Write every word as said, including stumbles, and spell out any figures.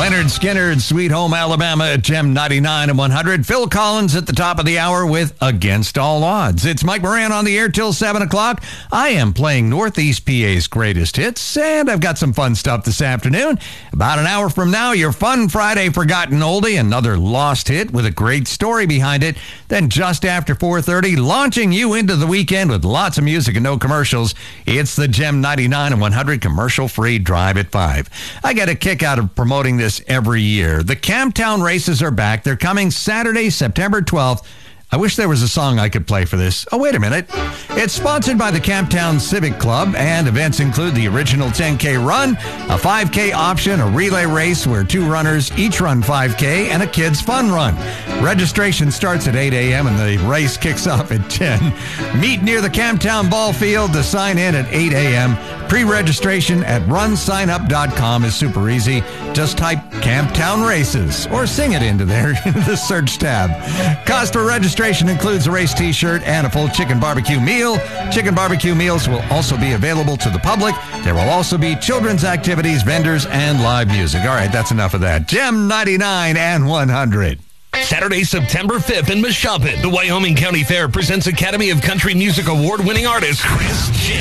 Leonard Skinner's Sweet Home Alabama at Gem ninety-nine and one hundred. Phil Collins at the top of the hour with Against All Odds. It's Mike Moran on the air till seven o'clock. I am playing Northeast P A's greatest hits, and I've got some fun stuff this afternoon. About an hour from now, your Fun Friday Forgotten Oldie, another lost hit with a great story behind it. Then just after four thirty, launching you into the weekend with lots of music and no commercials, it's the Gem ninety-nine and one hundred commercial-free Drive at five. I get a kick out of promoting this every year. The Camptown races are back. They're coming Saturday, September twelfth. I wish there was a song I could play for this. Oh, wait a minute. It's sponsored by the Camptown Civic Club, and events include the original ten K run, a five K option, a relay race where two runners each run five K, and a kids' fun run. Registration starts at eight a.m. and the race kicks off at ten. Meet near the Camptown Ball Field to sign in at eight a.m. Pre-registration at run sign up dot com is super easy. Just type Camptown Races or sing it into there in the search tab. Cost for registration includes a race t-shirt and a full chicken barbecue meal. Chicken barbecue meals will also be available to the public. There will also be children's activities, vendors, and live music. All right, that's enough of that. Gem ninety-nine and one hundred. Saturday, September fifth in Meshuggah, the Wyoming County Fair presents Academy of Country Music Award-winning artist Chris G.